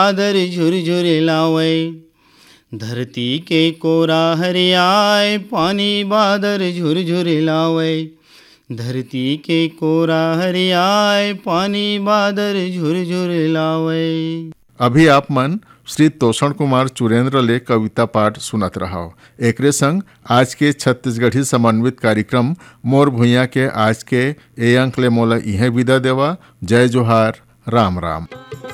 बादर झुरझुर लावै। धरती के कोरा हरियाय पानी बादर झुरझुर लावै। धरती के कोरा हरियाय पानी बादर झुरझुर लावै। अभी आप मन श्री तोषण कुमार चुरेंद्र ले कविता पाठ सुनत रहो। एकरे संग आज के छत्तीसगढ़ी समन्वित कार्यक्रम मोर भुइयां के आज के ए अंक ले मोला इहे विदा देवा। जय जोहार, राम राम।